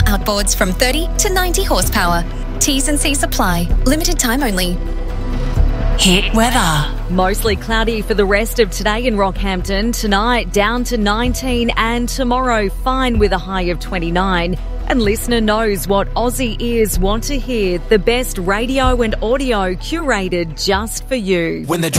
outboards from 30 to 90 horsepower. T's and C's apply. Limited time only. Hit weather. Mostly cloudy for the rest of today in Rockhampton. Tonight down to 19 and tomorrow fine with a high of 29. And listener knows what Aussie ears want to hear. The best radio and audio curated just for you. When the